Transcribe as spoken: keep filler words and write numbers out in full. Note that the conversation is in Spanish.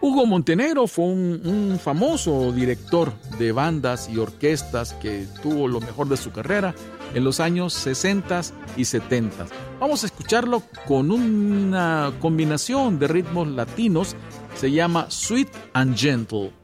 Hugo Montenegro fue un, un famoso director de bandas y orquestas que tuvo lo mejor de su carrera en los años sesenta y setenta. Vamos a escucharlo con una combinación de ritmos latinos, se llama Sweet and Gentle.